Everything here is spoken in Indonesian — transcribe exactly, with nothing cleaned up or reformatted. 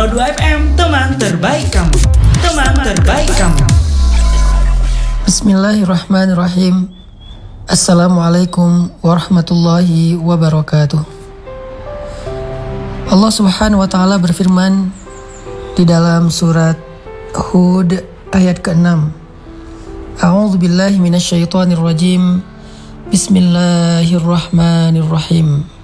nol dua F M, teman terbaik kamu. Teman terbaik kamu. Bismillahirrahmanirrahim. Assalamualaikum warahmatullahi wabarakatuh. Allah Subhanahu wa taala berfirman di dalam surat Hud ayat keenam. A'udzubillahi minasyaitonirrajim. Bismillahirrahmanirrahim.